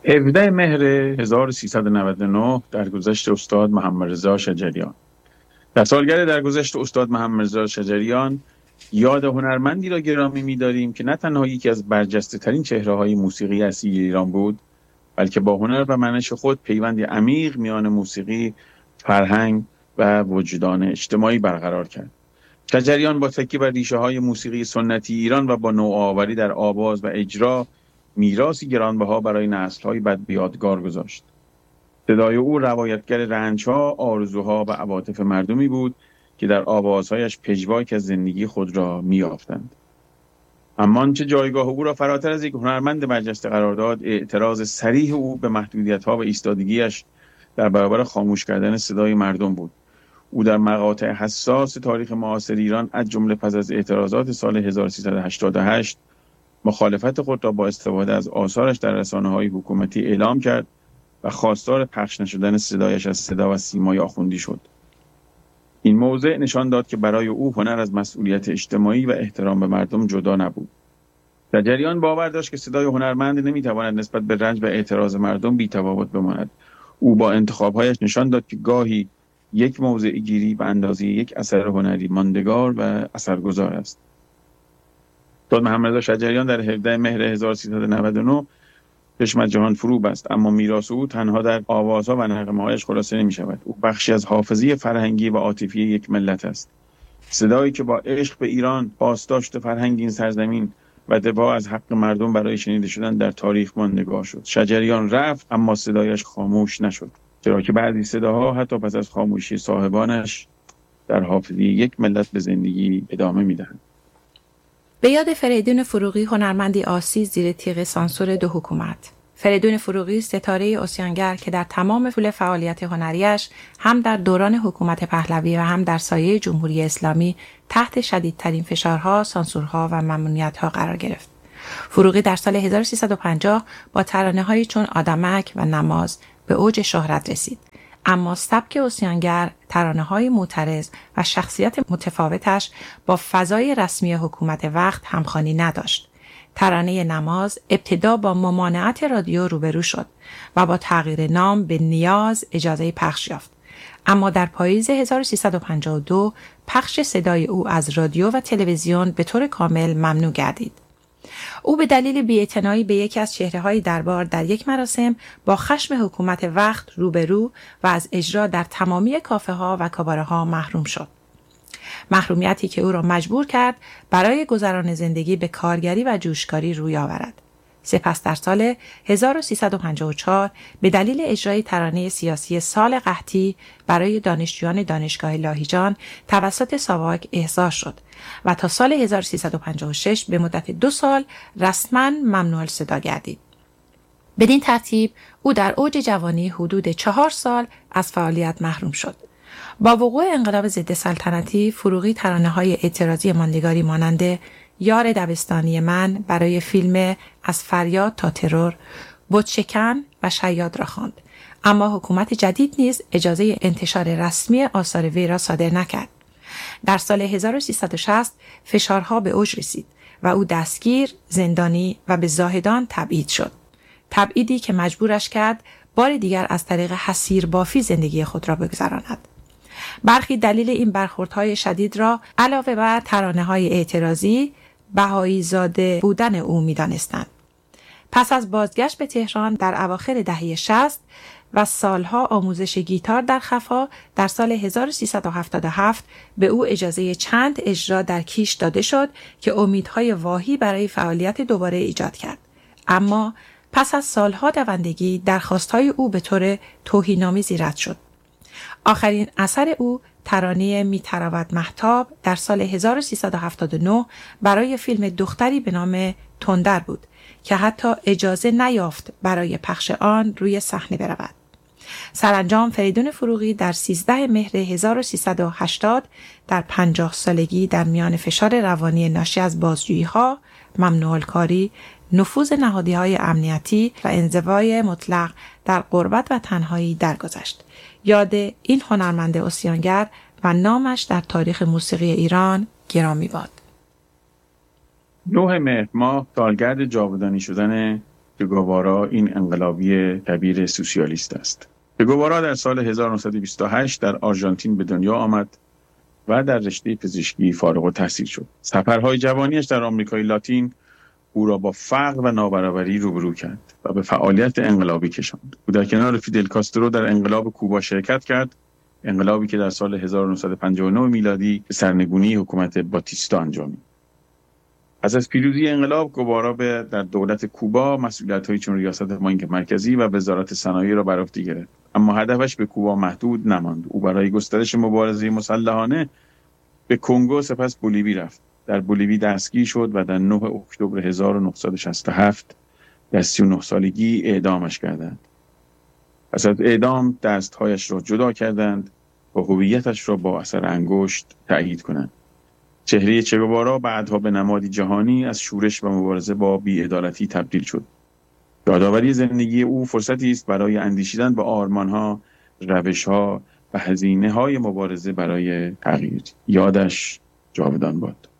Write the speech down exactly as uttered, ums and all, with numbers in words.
هفدهم مهر هزار و سیصد و نود و نه درگذشت استاد محمدرضا شجریان. در سالگرد درگذشت استاد محمدرضا شجریان یاد هنرمندی را گرامی می‌داریم که نه تنها یکی از برجسته‌ترین چهره‌های موسیقی اصیل ایران بود، بلکه با هنر و منش خود پیوندی عمیق میان موسیقی، فرهنگ و وجدان اجتماعی برقرار کرد. شجریان با تکیه بر ریشه‌های موسیقی سنتی ایران و با نوآوری در آواز و اجرا میراثی گرانبها برای نسل‌های بعد به یادگار گذاشت. صدای او روایتگر رنج‌ها، آرزوها و عواطف مردمی بود که در آوازهایش پژواک از زندگی خود را می‌یافتند. اما آنچه جایگاه او را فراتر از یک هنرمند برجسته قرار داد، اعتراض صریح او به محدودیت‌ها و ایستادگیش در برابر خاموش کردن صدای مردم بود. او در مقاطع حساس تاریخ معاصر ایران، از جمله پس از اعتراضات سال هزار و سیصد و هشتاد و هشت، مخالفت خود را با استفاده از آثارش در رسانه‌های حکومتی اعلام کرد و خواستار پخش نشدن صدایش از صدا و سیمای آخوندی شد. این موضع نشان داد که برای او هنر از مسئولیت اجتماعی و احترام به مردم جدا نبود. شجریان باور داشت که صدای هنرمند نمیتواند نسبت به رنج و اعتراض مردم بی‌تفاوت بماند. او با انتخاب‌هایش نشان داد که گاهی یک موضع گیری به اندازه یک اثر هنری ماندگار و اثرگذار است. استاد محمدرضا شجریان در هفدهم مهر هزار و سیصد و نود و نه چشم از جهان فرو بست، اما میراث او تنها در آوازها و نغمه‌هایش خلاصه نمی‌شود. او بخشی از حافظه فرهنگی و عاطفی یک ملت است. صدایی که با عشق به ایران، پاسداشت فرهنگ این سرزمین و دفاع از حق مردم برای شنیده شدن در تاریخ ماندگار شد. شجریان رفت اما صدایش خاموش نشد، چرا که بعضی صداها حتی پس از خاموشی صاحبانش در حافظه یک ملت به زندگی ادامه می‌دهند. به یاد فریدون فروغی، هنرمندی آسی زیر تیغ سانسور دو حکومت. فریدون فروغی ستاره عصیانگر که در تمام طول فعالیت هنریش هم در دوران حکومت پهلوی و هم در سایه جمهوری اسلامی تحت شدیدترین فشارها، سانسورها و ممنوعیت‌ها قرار گرفت. فروغی در سال هزار و سیصد و پنجاه با ترانه‌هایی چون آدمک و نماز به اوج شهرت رسید. اما سبک عصیانگر، ترانه‌های معترض و شخصیت متفاوتش با فضای رسمی حکومت وقت همخوانی نداشت. ترانه نماز ابتدا با ممانعت رادیو روبرو شد و با تغییر نام به نیاز اجازه پخش یافت. اما در پاییز هزار و سیصد و پنجاه و دو پخش صدای او از رادیو و تلویزیون به طور کامل ممنوع گردید. او به دلیل بی‌اعتنایی به یکی از چهره‌های دربار در یک مراسم با خشم حکومت وقت روبرو و از اجرا در تمامی کافه‌ها و کاباره‌ها محروم شد. محرومیتی که او را مجبور کرد برای گذران زندگی به کارگری و جوشکاری روی آورد. سپس در سال هزار و سیصد و پنجاه و چهار به دلیل اجرای ترانه سیاسی سال قحطی برای دانشجویان دانشگاه لاهیجان توسط ساواک احضار شد و تا سال هزار و سیصد و پنجاه و شش به مدت دو سال رسما ممنوع الصدا گردید. بدین ترتیب او در اوج جوانی حدود چهار سال از فعالیت محروم شد. با وقوع انقلاب ضد سلطنتی، فروغی ترانه‌های اعتراضی ماندگاری مانند یار دبستانی من برای فیلم از فریاد تا ترور، بتشکن و شیاد را خواند. اما حکومت جدید نیز اجازه انتشار رسمی آثار وی را صادر نکرد. در سال هزار و سیصد و شصت فشارها به اوج رسید و او دستگیر، زندانی و به زاهدان تبعید شد. تبعیدی که مجبورش کرد بار دیگر از طریق حصیر بافی زندگی خود را بگذراند. برخی دلیل این برخوردهای شدید را علاوه بر ترانه‌های اعتراضی بهایی زاده بودن او می‌دانستند. پس از بازگشت به تهران در اواخر دهه شصت و سالها آموزش گیتار در خفا، در سال هزار و سیصد و هفتاد و هفت به او اجازه چند اجرا در کیش داده شد که امیدهای واهی برای فعالیت دوباره ایجاد کرد. اما پس از سالها دوندگی درخواستهای او به طور توهین‌آمیزی رد شد. آخرین اثر او ترانه می تراود مهتاب در سال هزار و سیصد و هفتاد و نه برای فیلم دختری به نام تندر بود که حتی اجازه نیافت برای پخش آن روی صحنه برود. سرانجام فریدون فروغی در سیزدهم مهر هزار و سیصد و هشتاد در پنجاه سالگی در میان فشار روانی ناشی از بازجویی‌ها، ممنوع‌الکاری، نفوذ نهادی‌های امنیتی و انزوای مطلق در غربت و تنهایی درگذشت. یاد این هنرمند عصیانگر و نامش در تاریخ موسیقی ایران گرامی باد. نه مهر ماه سالگرد جاودانی شدن چه گوارا این انقلابی کبیر سوسیالیست است. چه گوارا در سال هزار و نهصد و بیست و هشت در آرژانتین به دنیا آمد و در رشته پزشکی فارغ التحصیل شد. سفرهای جوانیش در آمریکای لاتین او را با فقر و نابرابری روبرو کرد و به فعالیت انقلابی کشاند. او در کنار فیدل کاسترو در انقلاب کوبا شرکت کرد، انقلابی که در سال هزار و نهصد و پنجاه و نه میلادی به سرنگونی حکومت باتیستا انجامید. پس از پیروزی انقلاب، گوارا به در دولت کوبا مسئولیت‌هایی چون ریاست بانک مرکزی و وزارت صنایع را بر عهده گرفت. اما هدفش به کوبا محدود نماند. او برای گسترش مبارزه مسلحانه به کنگو سپس بولیوی رفت. در بولیوی دستگیر شد و در نه اکتبر هزار و نهصد و شصت و هفت در سی و نه سالگی اعدامش کردند. پس از اعدام دستهایش را جدا کردند و هویتش را با اثر انگشت تأیید کنند. چهره چه گوارا بعدها به نمادی جهانی از شورش و مبارزه با بی‌عدالتی تبدیل شد. یادآوری زندگی او فرصتی است برای اندیشیدن به آرمان‌ها، روش‌ها و هزینه‌های مبارزه برای تغییر. یادش جاودان باد.